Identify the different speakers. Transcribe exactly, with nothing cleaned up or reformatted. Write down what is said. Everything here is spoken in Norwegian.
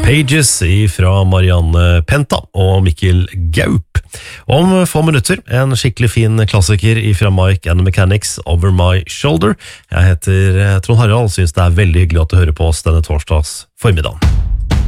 Speaker 1: Pages fra Marianne Penta og Mikkel Gaup. Om få minutter, en skikkelig fin klassiker fra Mike and the Mechanics, Over My Shoulder. Jeg heter Trond Harald, synes det er veldig hyggelig at du hører på oss denne torsdags formiddagen.